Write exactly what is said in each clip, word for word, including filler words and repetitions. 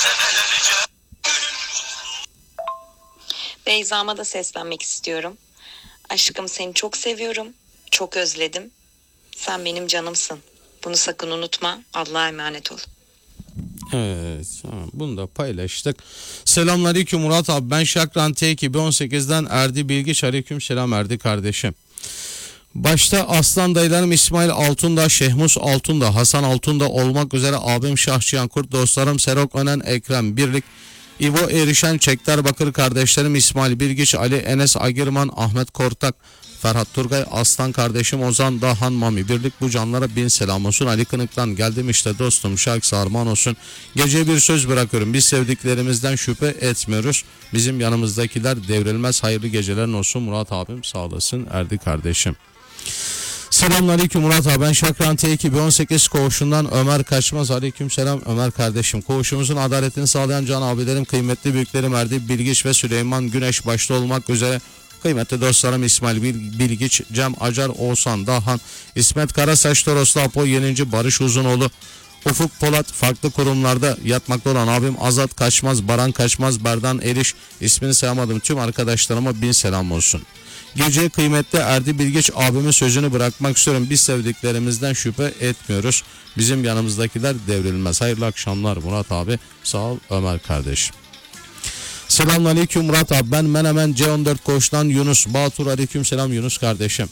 Beyza'ma da seslenmek istiyorum. Aşkım, seni çok seviyorum. Çok özledim. Sen benim canımsın. Bunu sakın unutma. Allah'a emanet ol. Evet, tamam. Bunu da paylaştık. Selamünaleyküm Murat abi. Ben Şakran T iki bin on sekizden Erdi Bilgiç. Aleyküm selam Erdi kardeşim. Başta aslan dayılarım İsmail Altundağ, Şehmus Altundağ, Hasan Altundağ olmak üzere abim Şahçıyan Kurt, dostlarım Serok Önen, Ekrem Birlik, İbo Erişen, Çekler Bakır, kardeşlerim İsmail Bilgiç, Ali Enes Agirman, Ahmet Kortak, Ferhat Turgay, Aslan kardeşim Ozan Dahan Mami Birlik, bu canlara bin selam olsun. Ali Kınık'tan geldim işte dostum, şarkısı armağan olsun. Geceye bir söz bırakıyorum, biz sevdiklerimizden şüphe etmiyoruz. Bizim yanımızdakiler devrilmez, hayırlı gecelerin olsun. Murat abim sağ olasın Erdi kardeşim. Selamünaleyküm Murat abi. Ben Şakran T iki bin on sekiz koğuşundan Ömer Kaçmaz. Aleyküm selam Ömer kardeşim. Koğuşumuzun adaletini sağlayan can abilerim, kıymetli büyüklerim Erdi Bilgiç ve Süleyman Güneş başta olmak üzere kıymetli dostlarım İsmail Bilgiç, Cem Acar, Oğuzhan Dahan, İsmet Karasaç, Toroslu Apo, Yenici, Barış Uzunoğlu, Ufuk Polat, farklı kurumlarda yatmakta olan abim Azat Kaçmaz, Baran Kaçmaz, Berdan Eriş, ismini sayamadım tüm arkadaşlarıma bin selam olsun. Gece kıymetli Erdi Bilgiç abimin sözünü bırakmak istiyorum. Biz sevdiklerimizden şüphe etmiyoruz. Bizim yanımızdakiler devrilmez. Hayırlı akşamlar Murat abi. Sağ ol Ömer kardeşim. Selamünaleyküm Murat abi. Ben Menemen C on dört koğuştan Yunus Batur. Aleyküm selam Yunus kardeşim.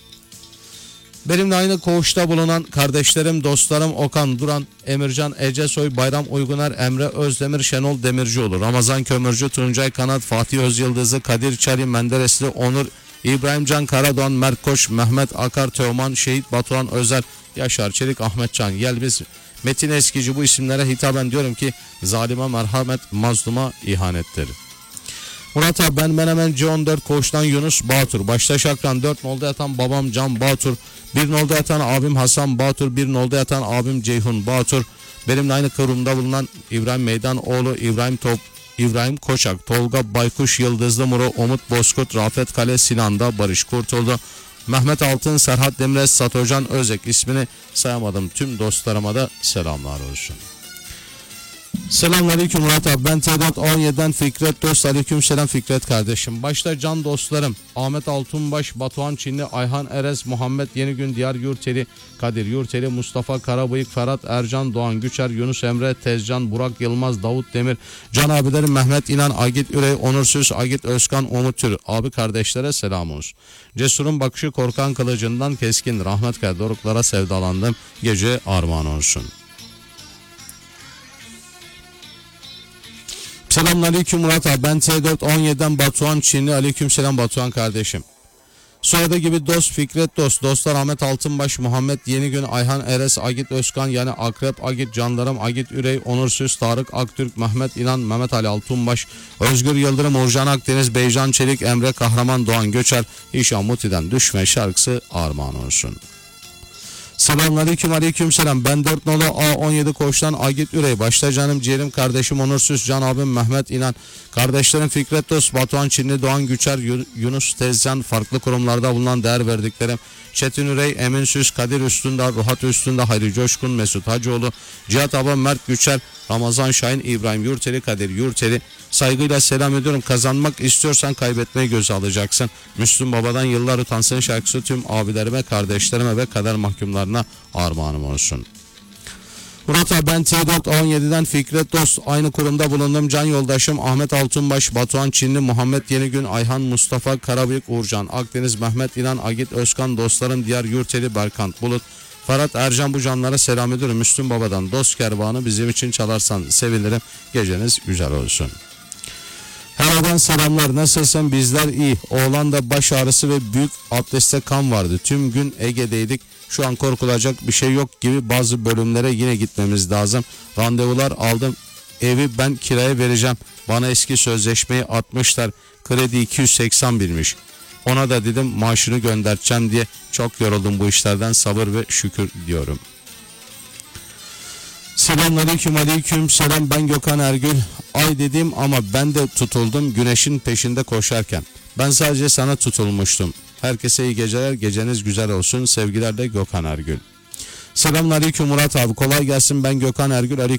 Benimle aynı koğuşta bulunan kardeşlerim, dostlarım Okan Duran, Emircan Ecesoy, Bayram Uyguner, Emre Özdemir, Şenol Demircioğlu, Ramazan Kömürcü, Tuncay Kanat, Fatih Özyıldızı, Kadir Çari, Menderesli, Onur, İbrahimcan Karadoğan, Mert Koç, Mehmet Akar, Teoman, Şehit Batuhan Özel, Yaşar Çelik, Ahmetcan Yelbiz, Metin Eskici, bu isimlere hitaben diyorum ki zalime merhamet, mazluma ihanettir. Murat abi, ben Menemen C on dört koğuştan Yunus Batur. Başta Şakran, dört nolda yatan babam Can Batur, bir nolda yatan abim Hasan Batur, bir nolda yatan abim Ceyhun Batur. Benimle aynı kurumda bulunan İbrahim Meydanoğlu, İbrahim Top, İbrahim Koçak, Tolga Baykuş, Yıldızlı Muro, Umut Bozkurt, Rafet Kale, Sinan'da Barış Kurtuldu, Mehmet Altın, Serhat Demirez, Satocan Özek, ismini sayamadım tüm dostlarıma da selamlar olsun. Selamünaleyküm Murat abi. Ben T dört on yedi'den Fikret Dost. Aleyküm selam Fikret kardeşim. Başta can dostlarım Ahmet Altunbaş, Batuhan Çinli, Ayhan Erez, Muhammed Yenigün, Diyar Yurteli, Kadir Yurteli, Mustafa Karabıyık, Ferhat Ercan, Doğan Güçer, Yunus Emre, Tezcan, Burak Yılmaz, Davut Demir, can abilerim Mehmet İnan, Agit Ürey, Onursuz, Agit Özkan, Umut Tür. Abi kardeşlere selam olsun. Cesurun bakışı korkan kılıcından keskin. Rahmet kay doruklara sevdalandım. Gece armağan olsun. Selamünaleyküm Murat abi. Ben T dört on yedi'den Batuhan Çinli. Aleykümselam Batuhan kardeşim. Soyadı gibi dost Fikret Dost. Dostlar Ahmet Altınbaş, Muhammed Yenigün, Ayhan Eres, Agit Özkan yani Akrep Agit, canlarım Agit Ürey, Onursuz, Tarık Aktürk, Mehmet İnan, Mehmet Ali Altunbaş, Özgür Yıldırım, Urcan Akdeniz, Beycan Çelik, Emre Kahraman, Doğan Göçer, İşan Muti'den Düşme şarkısı armağan olsun. Selamünaleyküm aleyküm selam. Ben dört nolu A on yedi koğuştan Agit Ürey. Başta canım ciğerim kardeşim Onursuz, can abim Mehmet İnan, kardeşlerim Fikret Dost, Batuhan Çinli, Doğan Güçer, Yunus Tezcan, farklı kurumlarda bulunan değer verdiklerim Çetin Ürey, Emin Süz, Kadir Üstünde, Ruhat Üstünde, Hayri Coşkun, Mesut Hacıoğlu, Cihat Aba, Mert Güçer, Ramazan Şahin, İbrahim Yurteli, Kadir Yurteli. Saygıyla selam ediyorum. Kazanmak istiyorsan kaybetmeyi göze alacaksın. Müslüm Baba'dan Yıllar Utansın şarkısı tüm abilerime, kardeşlerime ve kader mahkumlarına armağanım olsun. Murat abi, ben T dört on yedi'den Fikret Dost. Aynı kurumda bulundum. Can yoldaşım Ahmet Altunbaş, Batuhan Çinli, Muhammed Yenigün, Ayhan Mustafa Karabıyık, Uğurcan Akdeniz, Mehmet İnan, Agit Özkan, dostlarım Diyar Yurteli, Berkant Bulut, Ferhat Ercan, bu canlara selam ediyorum. Müslüm Baba'dan Dost Kervanı bizim için çalarsan sevinirim. Geceniz güzel olsun. Hera'dan selamlar. Nasılsın? Bizler iyi. Oğlan da baş ağrısı ve büyük abdestte kan vardı. Tüm gün Ege'deydik. Şu an korkulacak bir şey yok gibi, bazı bölümlere yine gitmemiz lazım. Randevular aldım. Evi ben kiraya vereceğim. Bana eski sözleşmeyi atmışlar. Kredi iki yüz seksen binmiş. Ona da dedim maaşını göndereceğim diye. Çok yoruldum bu işlerden, sabır ve şükür diyorum. Selamünaleyküm aleyküm selam. Ben Gökhan Ergül. Ay dedim ama ben de tutuldum güneşin peşinde koşarken. Ben sadece sana tutulmuştum. Herkese iyi geceler. Geceniz güzel olsun. Sevgilerle Gökhan Ergül. Selamünaleyküm Murat abi. Kolay gelsin. Ben Gökhan Ergül.